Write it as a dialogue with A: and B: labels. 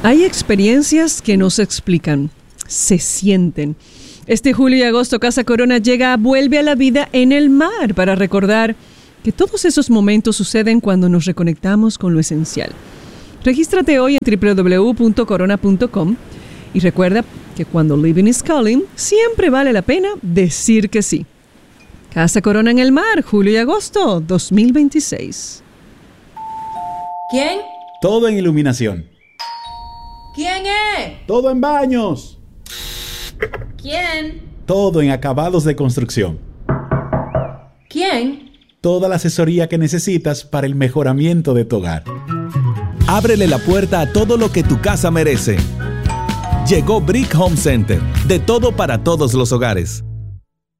A: Hay experiencias que no se explican, se sienten. Este julio y agosto, Casa Corona vuelve a la vida en el mar para recordar que todos esos momentos suceden cuando nos reconectamos con lo esencial. Regístrate hoy en www.corona.com y recuerda que cuando living is calling, siempre vale la pena decir que sí. Casa Corona en el mar, julio y agosto 2026.
B: ¿Quién?
C: Todo en iluminación.
B: ¿Quién es?
C: Todo en baños.
B: ¿Quién?
C: Todo en acabados de construcción.
B: ¿Quién?
C: Toda la asesoría que necesitas para el mejoramiento de tu hogar.
D: Ábrele la puerta a todo lo que tu casa merece. Llegó Brick Home Center, de todo para todos los hogares.